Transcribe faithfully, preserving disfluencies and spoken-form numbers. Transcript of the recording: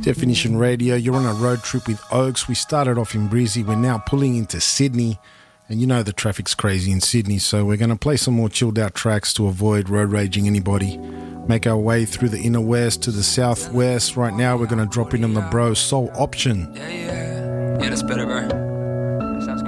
Definition Radio, you're on a road trip with Oaks. We started off in Brizzy, we're now pulling into Sydney, and you know the traffic's crazy in Sydney, so we're going to play some more chilled out tracks to avoid road raging anybody. Make our way through the inner west to the southwest. Right now we're going to drop in on the bro Soul Option. Yeah, yeah, yeah, that's better, bro.